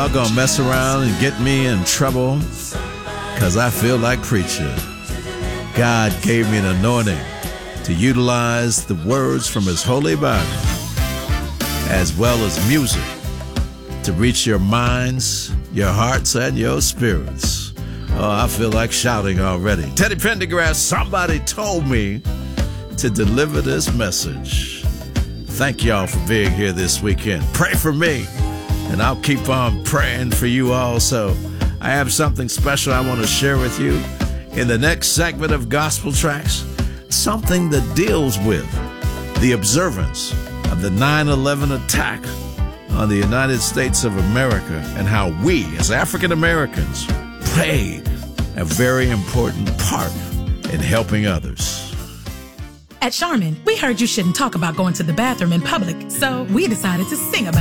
Y'all gonna mess around and get me in trouble because I feel like preaching. God gave me an anointing to utilize the words from His Holy Bible as well as music to reach your minds, your hearts, and your spirits. Oh, I feel like shouting already. Teddy Pendergrass, somebody told me to deliver this message. Thank y'all for being here this weekend. Pray for me, and I'll keep on praying for you also. I have something special I want to share with you in the next segment of Gospel Tracks, something that deals with the observance of the 9/11 attack on the United States of America and how we, as African Americans, played a very important part in helping others. At Charmin, we heard you shouldn't talk about going to the bathroom in public, so we decided to sing about it.